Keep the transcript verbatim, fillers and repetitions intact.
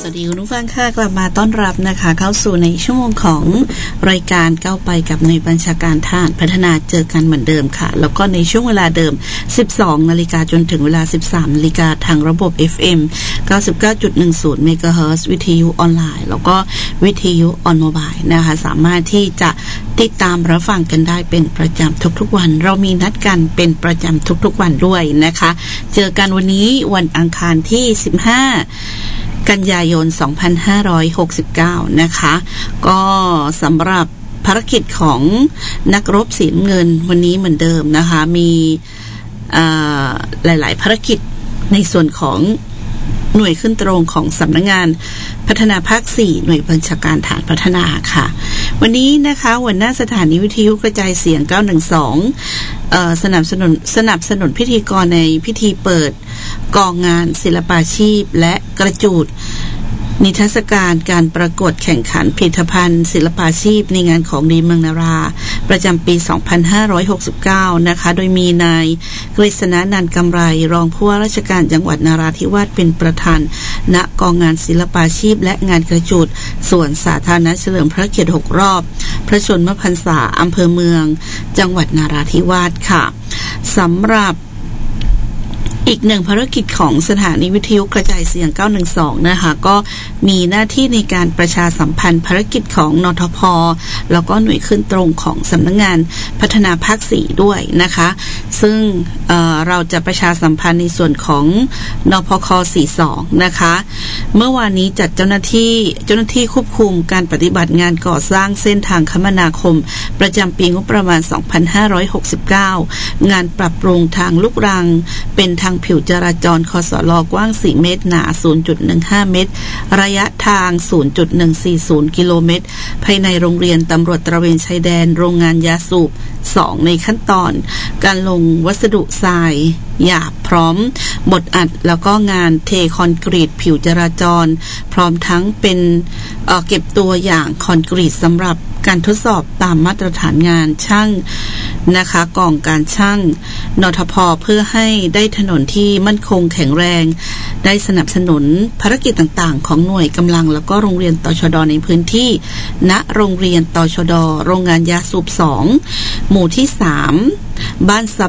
วัสดีคุณผู้ฟังค่ะกลับมาต้อนรับนะคะเข้าสู่ในชั่วโมงของรายการก้าวไปกับในบัญชาการทหารพัฒนาเจอกันเหมือนเดิมค่ะแล้วก็ในช่วงเวลาเดิม สิบสองนาฬิกาจนถึงเวลา สิบสามนาฬิกาทางระบบ เอฟ เอ็ม เก้าสิบเก้าจุดหนึ่งศูนย์ เมกะเฮิรตซ์วิทยุออนไลน์แล้วก็วิทยุออนโมบายนะคะสามารถที่จะติดตามรับฟังกันได้เป็นประจำทุกๆวันเรามีนัดกันเป็นประจำทุกๆวันด้วยนะคะเจอกันวันนี้วันอังคารที่สิบห้ากันยายนสองพันห้าร้อยหกสิบเก้านะคะก็สำหรับภารกิจของนักรบสีน้ำเงินวันนี้เหมือนเดิมนะคะมีหลายๆภารกิจในส่วนของหน่วยขึ้นตรงของสำนักงานพัฒนาภาคสี่หน่วยบัญชาการฐานพัฒนาค่ะวันนี้นะคะหัวหน้าสถานีวิทยุกระจายเสียงเก้าหนึ่งสองเอ่อสนับสนุนสนับสนุนพิธีกรในพิธีเปิดกองงานศิลปาชีพและกระจูดนิทรรศการการประกวดแข่งขันผลิตภัณฑ์ศิลปาชีพในงานของดีเมืองนาราประจำปีสองพันห้าร้อยหกสิบเก้านะคะโดยมีนายกฤษณนันท์กำไรรองผู้ว่าราชการจังหวัดนราธิวาสเป็นประธานณกองงานศิลปาชีพและงานกระจูดส่วนสาธารณะเฉลิมพระเกียรติหกรอบพระชนมพรรษาอำเภอเมืองจังหวัดนราธิวาสค่ะสำหรับอีกหนึ่งภารกิจของสถานีวิทยุกระจายเสียงเก้าหนึ่งสองนะคะก็มีหน้าที่ในการประชาสัมพันธ์ภารกิจของนทพ.แล้วก็หน่วยขึ้นตรงของสำนักงานพัฒนาภาคสี่ด้วยนะคะซึ่ง เอ่อ เราจะประชาสัมพันธ์ในส่วนของนพค.สี่สิบสองนะคะเมื่อวานนี้จัดเจ้าหน้าที่เจ้าหน้าที่ควบคุมการปฏิบัติงานก่อสร้างเส้นทางคมนาคมประจำปีงบประมาณสองพันห้าร้อยหกสิบเก้างานปรับปรุงทางลูกรังเป็นทางผิวจราจรคสล.กว้างสี่เมตรหนา ศูนย์จุดหนึ่งห้า เมตรระยะทาง ศูนย์จุดหนึ่งสี่ศูนย์ กิโลเมตรภายในโรงเรียนตำรวจตระเวนชายแดนโรงงานยาสูบสองในขั้นตอนการลงวัสดุทรายหยาบพร้อมบดอัดแล้วก็งานเทคอนกรีตผิวจราจรพร้อมทั้งเป็นเอ่อเก็บตัวอย่างคอนกรีตสำหรับการทดสอบตามมาตรฐานงานช่างนะคะกองการช่างนทพ.เพื่อให้ได้ถนนที่มั่นคงแข็งแรงได้สนับสนุนภารกิจต่างๆของหน่วยกำลังแล้วก็โรงเรียนตชด.ในพื้นที่ณโรงเรียนตชด.โรงงานยาสูบสองหมู่ที่สามบ้านซับ